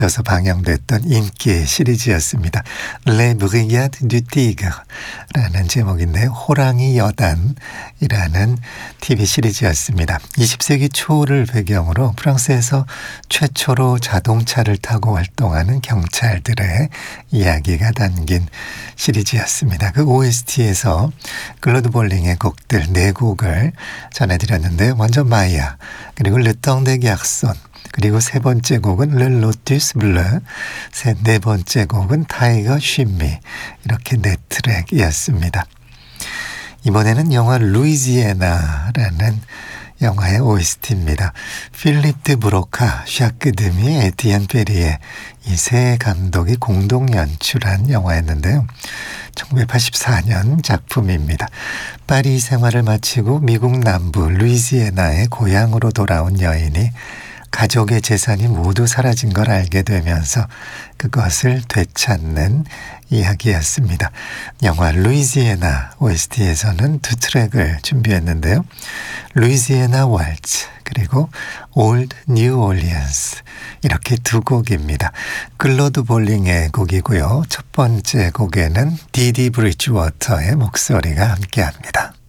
여서 방영됐던 인기 시리즈였습니다. Les Brigades du Tigre라는 제목인데요. 호랑이 여단이라는 TV 시리즈였습니다. 20세기 초를 배경으로 프랑스에서 최초로 자동차를 타고 활동하는 경찰들의 이야기가 담긴 시리즈였습니다. 그 OST에서 클로드 볼링의 곡들 4곡을 전해드렸는데요. 먼저 마야, 그리고 르탕 데 갸르손, 그리고 세 번째 곡은 Le Lotus Bleu, 네 번째 곡은 타이거 쉼미, 이렇게 4트랙이었습니다. 이번에는 영화 루이지애나라는 영화의 OST입니다. 필립 드 브로카, 샤크 드미, 에티엔 페리에 이 세 감독이 공동 연출한 영화였는데요. 1984년 작품입니다. 파리 생활을 마치고 미국 남부 루이지애나의 고향으로 돌아온 여인이 가족의 재산이 모두 사라진 걸 알게 되면서 그것을 되찾는 이야기였습니다. 영화 루이지애나 OST에서는 2트랙을 준비했는데요. 루이지애나 월츠, 그리고 올드 뉴 올리언스, 이렇게 2곡입니다. 클로드 볼링의 곡이고요. 첫 번째 곡에는 디디 브리지워터의 목소리가 함께합니다.